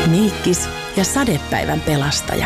Niikkis ja sadepäivän pelastaja.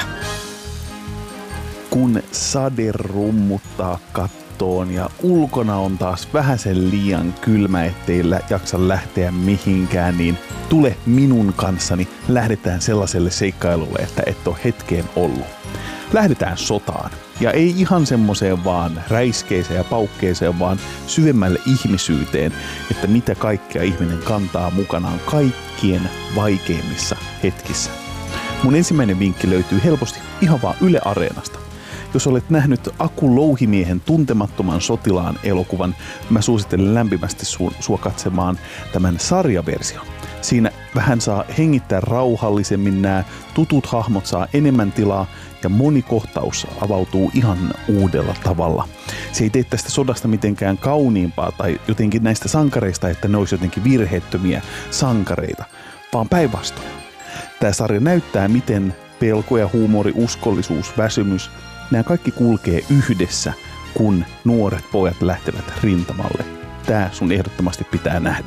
Kun sade rummuttaa kattoon ja ulkona on taas vähäsen liian kylmä, ettei jaksa lähteä mihinkään, niin tule minun kanssani. Lähdetään sellaiselle seikkailulle, että et ole hetkeen ollut. Lähdetään sotaan. Ja ei ihan semmoiseen vaan räiskeeseen ja paukkeeseen, vaan syvemmälle ihmisyyteen, että mitä kaikkea ihminen kantaa mukanaan kaikkien vaikeimmissa hetkissä. Mun ensimmäinen vinkki löytyy helposti ihan vaan Yle Areenasta. Jos olet nähnyt Aku Louhimiehen Tuntemattoman sotilaan elokuvan, mä suosittelen lämpimästi sua katsemaan tämän sarjaversion. Siinä vähän saa hengittää rauhallisemmin, nämä tutut hahmot saa enemmän tilaa ja moni kohtaus avautuu ihan uudella tavalla. Se ei tee tästä sodasta mitenkään kauniimpaa tai jotenkin näistä sankareista, että ne olisi jotenkin virheettömiä sankareita, vaan päinvastoin. Tämä sarja näyttää, miten pelko ja huumori, uskollisuus, väsymys, nämä kaikki kulkee yhdessä, kun nuoret pojat lähtevät rintamalle. Tämä sun ehdottomasti pitää nähdä.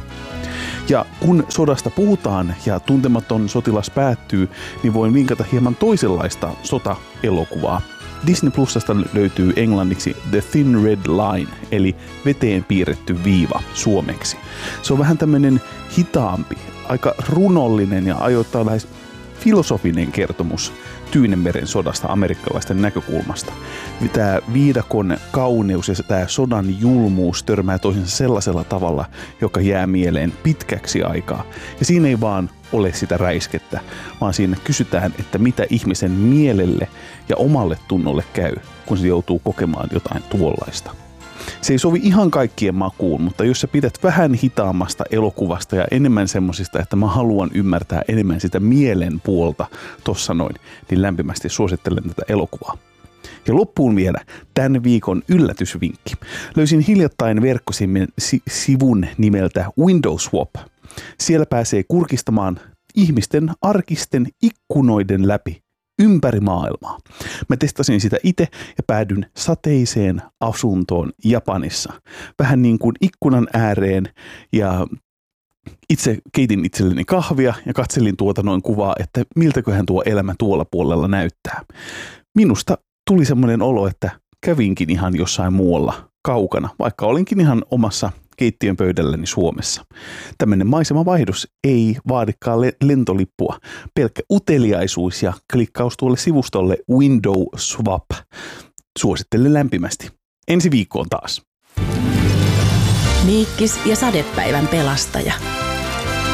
Ja kun sodasta puhutaan ja Tuntematon sotilas päättyy, niin voin vinkata hieman toisenlaista sota-elokuvaa. Disney Plusasta löytyy englanniksi The Thin Red Line, eli veteen piirretty viiva suomeksi. Se on vähän tämmöinen hitaampi, aika runollinen ja ajoittain lähes filosofinen kertomus Tyynenmeren sodasta amerikkalaisten näkökulmasta. Tämä viidakon kauneus ja tämä sodan julmuus törmää toisensa sellaisella tavalla, joka jää mieleen pitkäksi aikaa. Ja siinä ei vaan ole sitä räiskettä, vaan siinä kysytään, että mitä ihmisen mielelle ja omalle tunnolle käy, kun se joutuu kokemaan jotain tuollaista. Se ei sovi ihan kaikkien makuun, mutta jos sä pidät vähän hitaammasta elokuvasta ja enemmän semmosista, että mä haluan ymmärtää enemmän sitä mielen puolta tossa noin, niin lämpimästi suosittelen tätä elokuvaa. Ja loppuun vielä tämän viikon yllätysvinkki. Löysin hiljattain verkkosivun nimeltä Window Swap. Siellä pääsee kurkistamaan ihmisten arkisten ikkunoiden läpi ympäri maailmaa. Mä testasin sitä itse ja päädyin sateiseen asuntoon Japanissa. Vähän niin kuin ikkunan ääreen ja itse keitin itselleni kahvia ja katselin tuota noin kuvaa, että miltäköhän tuo elämä tuolla puolella näyttää. Minusta tuli semmoinen olo, että kävinkin ihan jossain muualla kaukana, vaikka olinkin ihan omassa keittiön pöydälläni Suomessa. Tämmöinen maisemavaihdos ei vaadikaan lentolippua. Pelkkä uteliaisuus ja klikkaus tuolle sivustolle Window Swap. Suosittelen lämpimästi. Ensi viikkoon taas. Niikkis ja sadepäivän pelastaja.